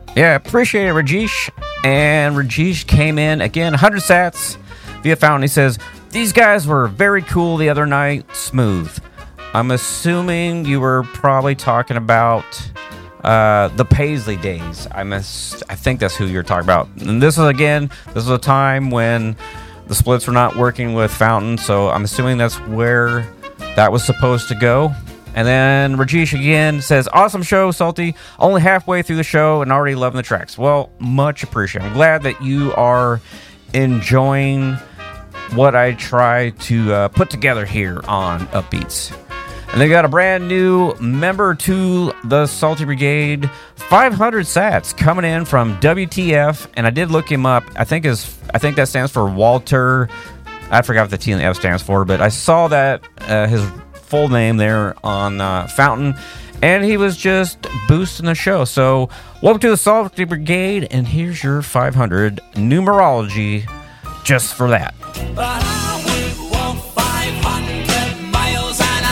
Yeah, appreciate it, Rajesh. And Rajesh came in again, 100 sats via Fountain. He says, these guys were very cool the other night. Smooth. I'm assuming you were probably talking about the Paisley days. I think that's who you're talking about. And this is a time when the splits were not working with Fountain, so I'm assuming that's where that was supposed to go. And then Rajesh again says, awesome show, Salty. Only halfway through the show and already loving the tracks. Well, much appreciated. I'm glad that you are enjoying what I try to put together here on Upbeats. And they got a brand new member to the Salty Brigade, 500 sats coming in from WTF, and I did look him up. I think that stands for Walter. I forgot what the T and the F stands for, but I saw that his full name there on Fountain, and he was just boosting the show. So welcome to the Salty Brigade, and here's your 500 numerology just for that. But I would walk 500 miles and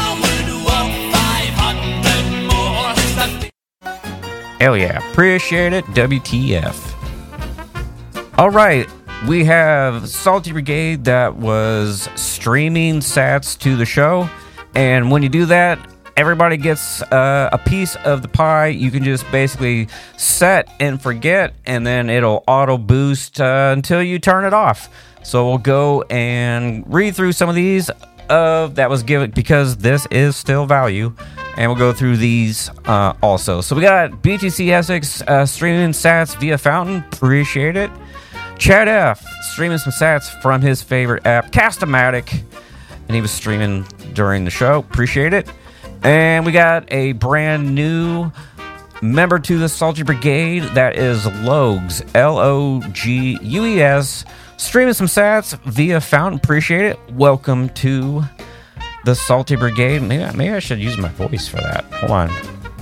I would walk 500 more. Hell yeah, appreciate it, WTF. All right, we have Salty Brigade that was streaming sats to the show. And when you do that, everybody gets a piece of the pie. You can just basically set and forget, and then it'll auto boost until you turn it off. So we'll go and read through some of these that was given, because this is still value. And we'll go through these also. So we got BTC Essex streaming sats via Fountain. Appreciate it. Chad F streaming some sats from his favorite app, Cast-O-Matic. And he was streaming during the show. Appreciate it. And we got a brand new member to the Salty Brigade. That is Logues, Logues, streaming some sats via Fountain. Appreciate it. Welcome to the Salty Brigade. Maybe I should use my voice for that. Hold on.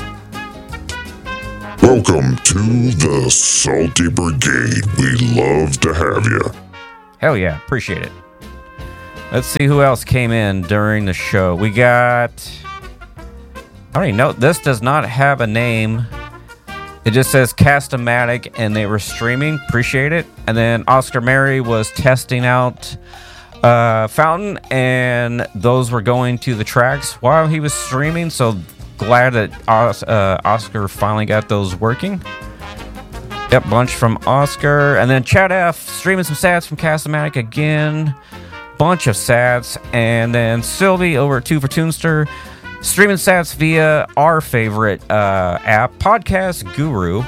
Welcome to the Salty Brigade. We love to have you. Hell yeah. Appreciate it. Let's see who else came in during the show. We got... I don't even know. This does not have a name. It just says Cast-O-Matic, and they were streaming. Appreciate it. And then Oscar Mary was testing out Fountain, and those were going to the tracks while he was streaming. So glad that Oscar finally got those working. Yep, bunch from Oscar. And then Chad F streaming some sats from Cast-O-Matic again. Bunch of sats. And then Sylvie over at 2 for Tunester streaming sats via our favorite app, Podcast Guru,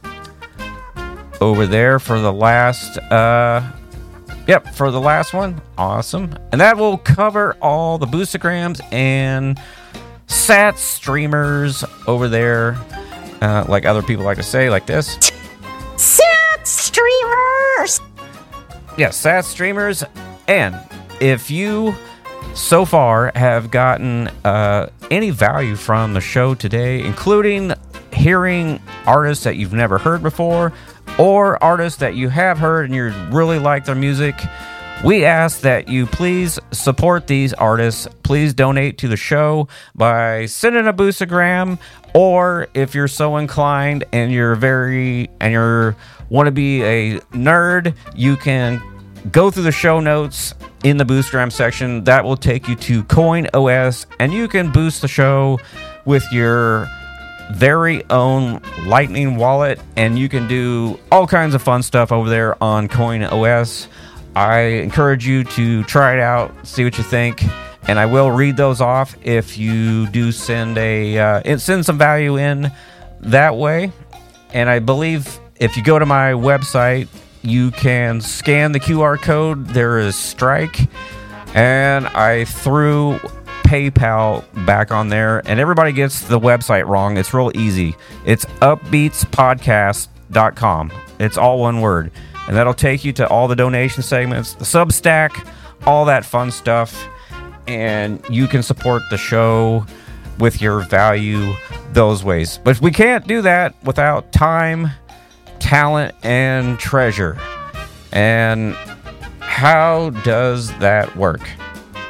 over there for the last for the last one. Awesome. And that will cover all the boostograms and sat streamers over there, like other people like to say, like this. Sat streamers! Yeah, sat streamers. And if you so far have gotten any value from the show today, including hearing artists that you've never heard before, or artists that you have heard and you really like their music, we ask that you please support these artists. Please donate to the show by sending a boostagram, or if you're so inclined and you're want to be a nerd, you can go through the show notes in the Boostagram section. That will take you to CoinOS, and you can boost the show with your very own Lightning wallet, and you can do all kinds of fun stuff over there on CoinOS. I encourage you to try it out, see what you think, and I will read those off if you do send some value in that way. And I believe if you go to my website, you can scan the QR code. There is Strike, and I threw PayPal back on there, and everybody gets the website wrong. It's real easy. It's upbeatspodcast.com. It's all one word, and that'll take you to all the donation segments, the Substack, all that fun stuff, and you can support the show with your value those ways. But we can't do that without time, talent, and treasure. And how does that work?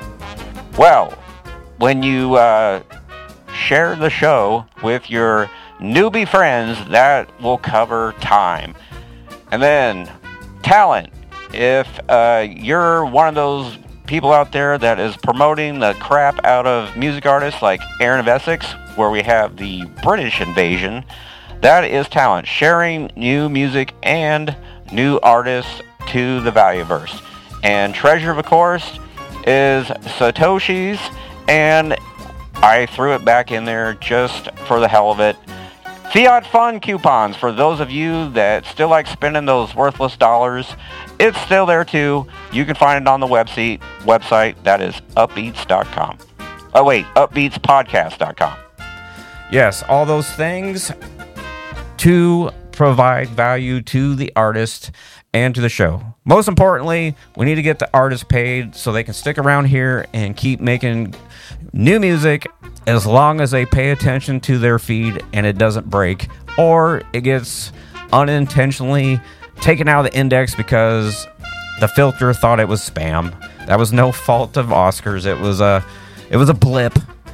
Well, when you share the show with your Newbie Friends, that will cover time. And then talent. If you're one of those people out there that is promoting the crap out of music artists like Aaron of Essex, where we have the British invasion, that is talent. Sharing new music and new artists to the Valueverse. And Treasure, of course, is Satoshi's, and I threw it back in there just for the hell of it. Fiat Fun coupons for those of you that still like spending those worthless dollars. It's still there too. You can find it on the website. That is upbeats.com. Oh wait, upbeatspodcast.com. Yes, all those things to provide value to the artist and to the show. Most importantly, we need to get the artists paid so they can stick around here and keep making new music as long as they pay attention to their feed and it doesn't break or it gets unintentionally taken out of the index because the filter thought it was spam. That was no fault of Oscars. It was a blip.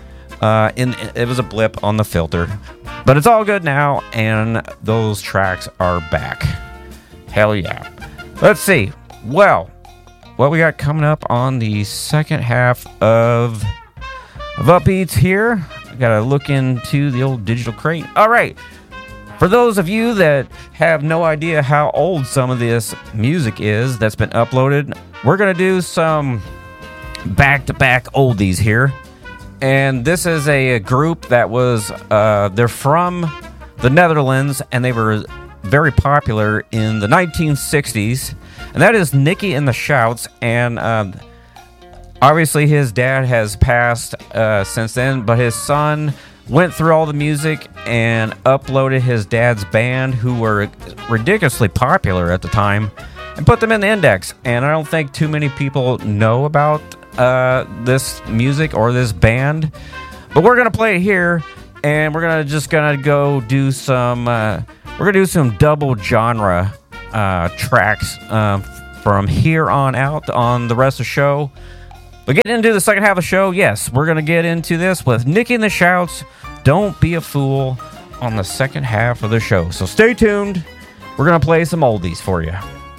It was a blip on the filter. But it's all good now, and those tracks are back. Hell yeah. Let's see. Well, what we got coming up on the second half of Upbeats here. I gotta look into the old digital crate. All right. For those of you that have no idea how old some of this music is that's been uploaded, we're gonna do some back-to-back oldies here. And this is a group that was, they're from the Netherlands, and they were very popular in the 1960s. And that is Nicky and the Shouts. And obviously his dad has passed since then, but his son went through all the music and uploaded his dad's band, who were ridiculously popular at the time, and put them in the index. And I don't think too many people know about this music or this band, but we're gonna play it here, and we're gonna go do some double genre tracks from here on out on the rest of the show. But getting into the second half of the show, yes, we're gonna get into this with Nicky and the Shouts, Don't Be a Fool, on the second half of the show. So stay tuned. We're gonna play some oldies for you.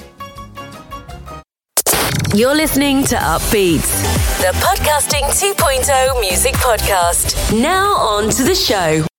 You're listening to Upbeats, the Podcasting 2.0 music podcast. Now on to the show.